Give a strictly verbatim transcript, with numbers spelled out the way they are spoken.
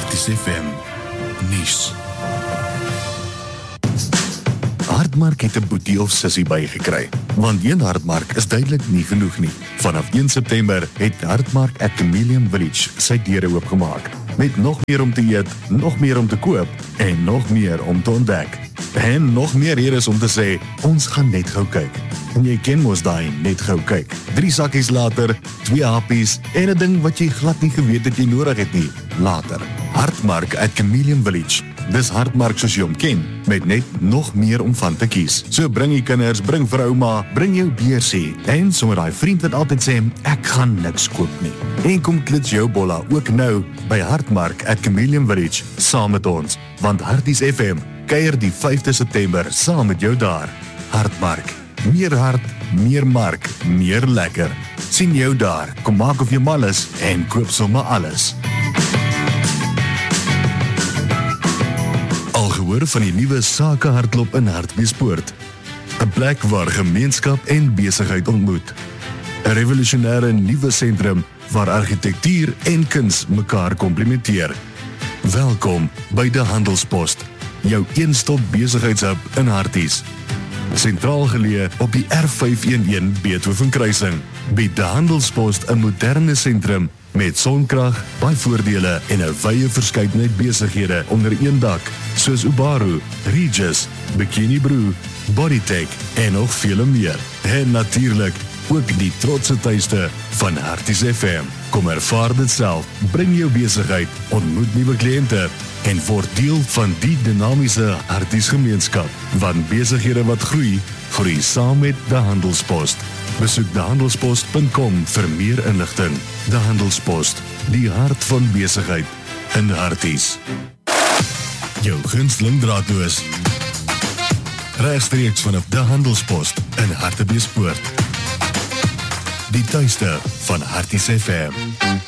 Harties F M nuus. Hartmark het 'n boetie of sussie bygekry, want een Hartmark is duidelik nie genoeg nie. Vanaf een September het Hartmark at Chameleon Village sy deure oopgemaak, met nog meer om te eet, nog meer om te koop en nog meer om te ontdek. En nog meer redes om te sê, ons gaan net gou kyk. En jy ken mos daai net gou kyk. Drie sakkies later, twee happies en 'n ding wat jy glad nie geweet het jy nodig het nie. Later. Hartmark at Chameleon Village. Dis Hartmark soos jy hom ken, met net nog meer om van te kies. So bring jy kinders, bring vir ouma, bring jou beursie en sommer daai vriend wat altyd sê, ek gaan niks koop nie. En kom klits jou bolla ook nou by Hartmark at Chameleon Village saam met ons, want Harties F M kuier die vyfde September saam met jou daar. Hartmark. Meer hart, meer mark, meer lekker. Sien jou daar, kom maak of jy mal is en koop sommer alles. Al gehoor van die nuwe Sake Hardloop in Hartbeespoort. 'n Plek waar gemeenskap en besigheid ontmoet. 'n Revolusionêre nuwe sentrum waar argitektuur en kuns mekaar komplementeer. Welkom by De Handelspost, jou een-stop besigheidshub in Harties. Sentraal geleë op die R vyf een een Beethoven kruising, bied De Handelspost 'n moderne sentrum met sonkrag, baie voordele en 'n wye verskeidenheid besighede onder een dak, soos Ubaru, Regis, Bikini Brew, Bodytech en nog vele meer. En natuurlik ook die trotse tuiste van Harties F M. Kom ervaar dit self, bring jou besigheid, ontmoet nuwe kliënte en word deel van die dinamiese Harties gemeenskap. Want besighede wat groei, groei saam met De Handelspost. Besoek de handelspost punt com vir meer inligting. De Handelspost, die hart van besigheid in Harties. Jou gunsteling draadloos. Regstreeks vanaf De Handelspost in Hartbeespoort. Die tuiste van Harties F M.